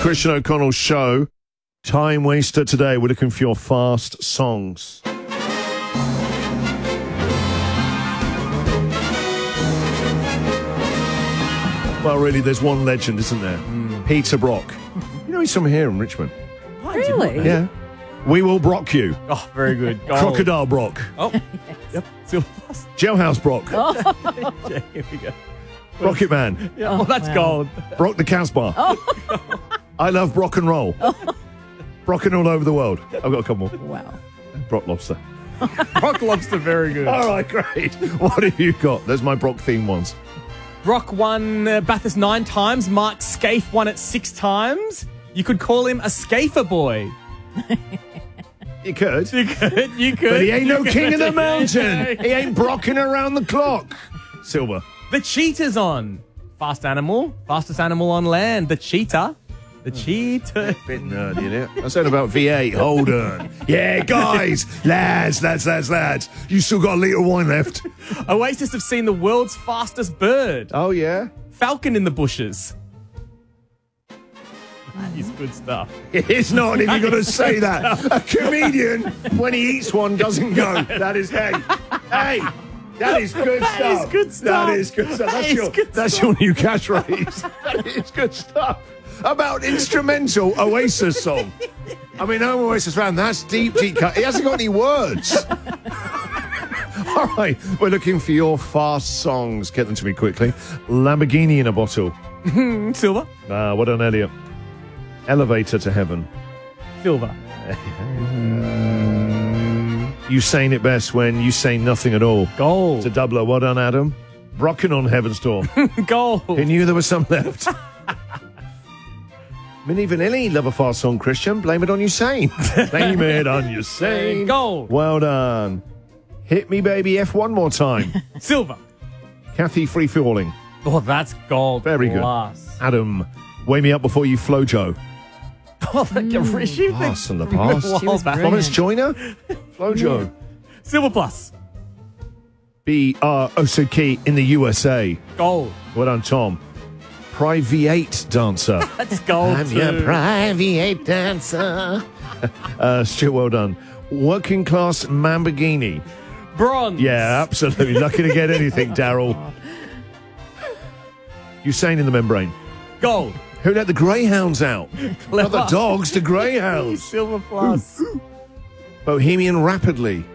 Christian O'Connell Show. Time waster today. We're looking for your fast songs. Well, really, there's one legend, isn't there? Peter Brock. You know he's from here in Richmond. Really? Yeah. We will Brock you. Oh, very good. Gold. Crocodile Brock. Oh, yep. Silver plus. Jailhouse Brock. Yeah, here we go. Rocket Man. Yeah, well, that's gold. Brock the Casbah. I love Brock and roll. Brocking all over the world. I've got a couple more. Wow. Brock Lobster. Brock Lobster, very good. All right, great. What have you got? There's my Brock theme ones. Brock won Bathurst 9 times. Mark Scaife won it 6 times. You could call him a Scaifer boy. You could. You could. But he ain't no king of the mountain. He ain't brocking around the clock. Silver. The cheetah's on. Fast animal. Fastest animal on land. The cheetah. The cheetah. Bit nerdy, isn't it? I said about V8. Hold on. Yeah, guys. lads. You still got a litre of wine left. Oasis have seen the world's fastest bird. Oh, yeah? Falcon in the bushes. That is good stuff. It's not if you're going to say that. A comedian, when he eats one, doesn't go. That is, hey. That is good stuff. That is good stuff. That is good stuff. That's your new catchphrase. That is good stuff. About instrumental Oasis song. I mean, I'm an Oasis fan. That's deep cut. He hasn't got any words. All right, we're looking for your fast songs. Get them to me quickly. Lamborghini in a bottle. Silver. What on Elliot? Elevator to heaven. Silver. You saying it best when you say nothing at all. Gold. To doubler. Well done, Adam. Rocking on Heaven's Door. Gold. Who knew there was some left? Minnie Vanilli, love a fast song, Christian. Blame it on Usain. Blame it on Usain. Gold. Well done. Hit me, baby, F one more time. Silver. Kathy, free falling. Oh, that's gold. Very good. Plus. Adam, weigh me up before you flow, Joe. Oh, Pass on the past. She was Thomas Joyner, Flo Joe. Silver plus. B.R. Osaki in the USA. Gold. Well done, Tom. Private dancer. That's gold. I'm too. your private dancer. Stuart, well done. Working class Lamborghini. Bronze. Yeah, absolutely. Lucky to get anything, Daryl. Usain in the membrane. Gold. Who let the greyhounds out? Not the dogs, the greyhounds. Silver plus. Bohemian Rapidly.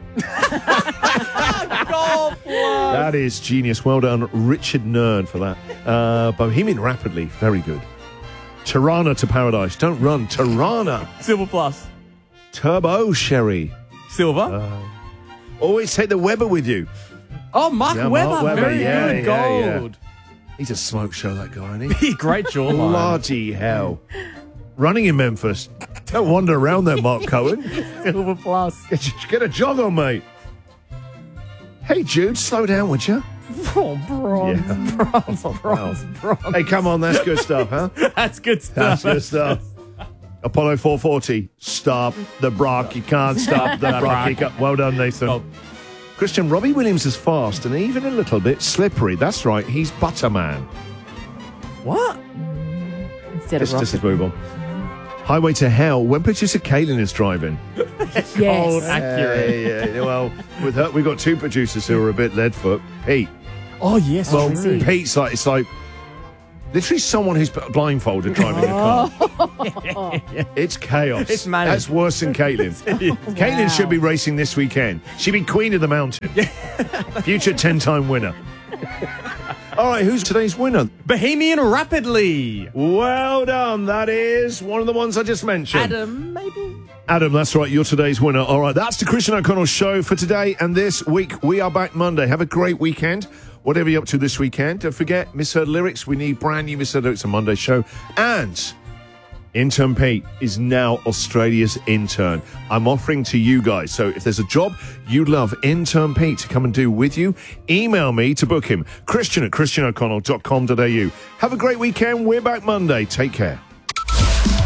Gold plus. That is genius. Well done, Richard Nerd, for that. Bohemian Rapidly. Very good. Tirana to Paradise. Don't run. Tirana. Silver plus. Turbo Sherry. Silver. Always take the Weber with you. Oh, Mark Yeah, Webber. Mark Webber, Very yeah, good. yeah, Gold. He's a smoke show, that guy, isn't he? Great jawline. Bloody hell. Running in Memphis. Don't wander around there, Mark Cohen. Silver plus. Get a jog on, mate. Hey, Jude, slow down, would you? Oh, bronze. Yeah. Bronze. Hey, come on, that's good stuff, huh? That's good stuff. That's good stuff. Apollo 440. Stop the Brock. You can't stop the Brock. Well done, Nathan. Gold. Christian, Robbie Williams is fast and even a little bit slippery. That's right, he's Butterman. What? Instead of Just rocket. move on. Highway to Hell, when producer Kaylin is driving. Yes. Accurate. Yeah, well, with her, we've got two producers who are a bit leadfoot. Pete. Oh, yes. Well, true. Pete's like, it's like literally someone who's blindfolded driving a car. It's chaos. It's manic. That's worse than Caitlin. Caitlin should be racing this weekend. She'd be Queen of the Mountain. Future 10-time winner. All right, who's today's winner? Bohemian Rapidly. Well done. That is one of the ones I just mentioned. Adam, maybe? Adam, that's right. You're today's winner. All right, that's the Christian O'Connell Show for today and this week. We are back Monday. Have a great weekend. Whatever you're up to this weekend. Don't forget, Misheard Lyrics. We need brand new Misheard Lyrics on Monday's show. And Intern Pete is now Australia's intern. I'm offering to you guys. So if there's a job you'd love Intern Pete to come and do with you, email me to book him. Christian@christianoconnell.com.au. Have a great weekend. We're back Monday. Take care.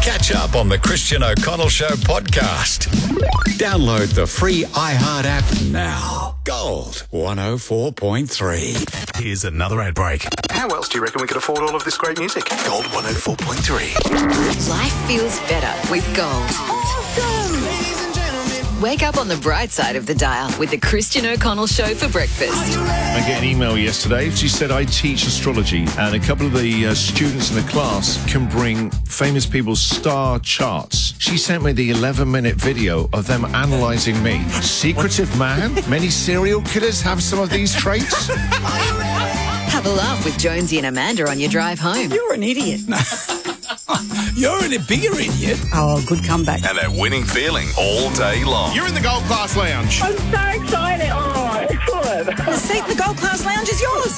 Catch up on the Christian O'Connell Show podcast. Download the free iHeart app now. Gold 104.3. Here's another ad break. How else do you reckon we could afford all of this great music? Gold 104.3. Life feels better with Gold. Wake up on the bright side of the dial with the Christian O'Connell Show for breakfast. I got an email yesterday. She said, I teach astrology, and a couple of the students in the class can bring famous people's star charts. She sent me the 11-minute video of them analysing me. Secretive man? Many serial killers have some of these traits? Have a laugh with Jonesy and Amanda on your drive home. You're an idiot. You're a bigger idiot. Oh, good comeback. And that winning feeling all day long. You're in the Gold Class Lounge. I'm so excited. Oh, excellent. The seat in the Gold Class Lounge is yours.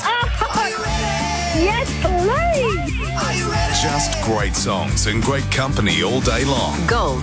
Yes, please. Just great songs and great company all day long. Gold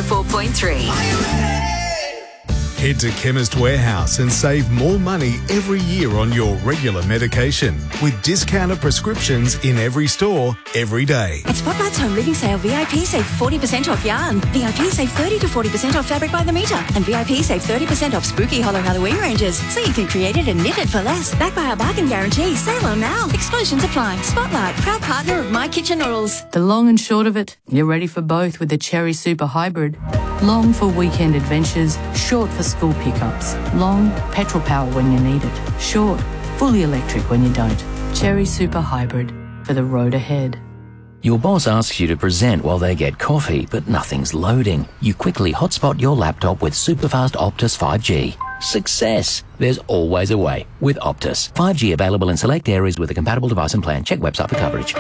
104.3. Head to Chemist Warehouse and save more money every year on your regular medication with discounted prescriptions in every store, every day. At Spotlight's Home Living Sale, VIP save 40% off yarn. VIP save 30 to 40% off fabric by the metre. And VIP save 30% off spooky Hollow Halloween ranges. So you can create it and knit it for less. Backed by our bargain guarantee. Sale on now. Exclusions apply. Spotlight, proud partner of My Kitchen Rules. The long and short of it, you're ready for both with the Cherry Super Hybrid. Long for weekend adventures, short for school pickups. Long, petrol power when you need it. Short, fully electric when you don't. Cherry Super Hybrid, for the road ahead. Your boss asks you to present while they get coffee, but nothing's loading. You quickly hotspot your laptop with superfast Optus 5G. Success! There's always a way with Optus. 5G available in select areas with a compatible device and plan. Check website for coverage.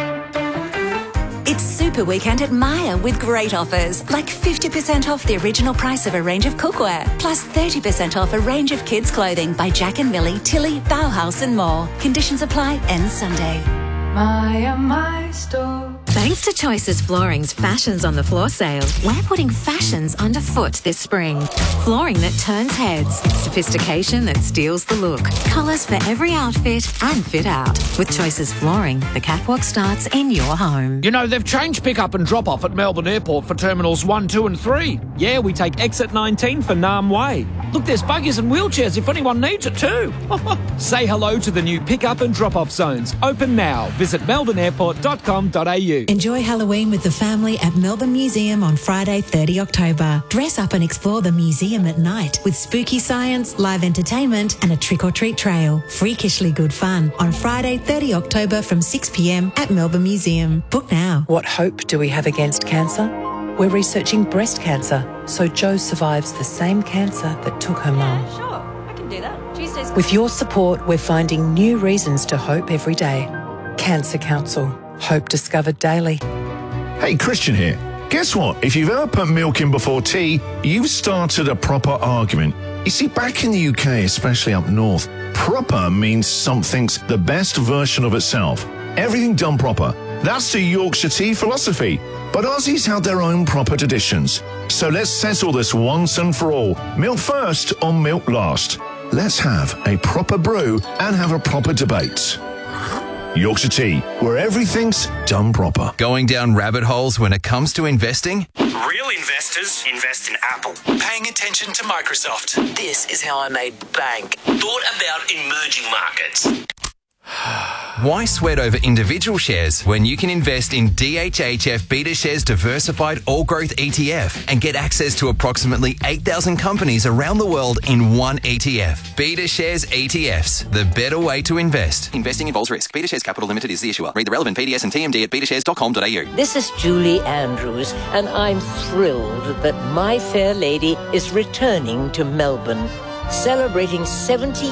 It's Super Weekend at Myer with great offers, like 50% off the original price of a range of cookware, plus 30% off a range of kids' clothing by Jack and Millie, Tilly, Bauhaus and more. Conditions apply, ends Sunday. Myer, my store. Thanks to Choices Flooring's Fashions on the Floor sale, we're putting fashions underfoot this spring. Flooring that turns heads, sophistication that steals the look, colours for every outfit and fit out. With Choices Flooring, the catwalk starts in your home. You know, they've changed pick-up and drop-off at Melbourne Airport for Terminals 1, 2 and 3. Yeah, we take exit 19 for Nam Way. Look, there's buggies and wheelchairs if anyone needs it too. Say hello to the new pick-up and drop-off zones. Open now. Visit melbourneairport.com.au. Enjoy Halloween with the family at Melbourne Museum on Friday, 30 October. Dress up and explore the museum at night with spooky science, live entertainment and a trick-or-treat trail. Freakishly good fun on Friday, 30 October from 6 p.m. at Melbourne Museum. Book now. What hope do we have against cancer? We're researching breast cancer, so Jo survives the same cancer that took her mum. Sure, I can do that. Tuesdays. With your support, we're finding new reasons to hope every day. Cancer Council. Hope discovered daily. Hey, Christian here. Guess what? If you've ever put milk in before tea, you've started a proper argument. You see, back in the UK, especially up north, proper means something's the best version of itself. Everything done proper. That's the Yorkshire tea philosophy. But Aussies have their own proper traditions. So let's settle this once and for all. Milk first or milk last? Let's have a proper brew and have a proper debate. Yorkshire Tea, where everything's done proper. Going down rabbit holes when it comes to investing? Real investors invest in Apple. Paying attention to Microsoft. This is how I made bank. Thought about emerging markets. Why sweat over individual shares when you can invest in DHHF BetaShares Diversified All Growth ETF and get access to approximately 8,000 companies around the world in one ETF? BetaShares ETFs, the better way to invest. Investing involves risk. BetaShares Capital Limited is the issuer. Read the relevant PDS and TMD at betashares.com.au. This is Julie Andrews, and I'm thrilled that My Fair Lady is returning to Melbourne, celebrating 70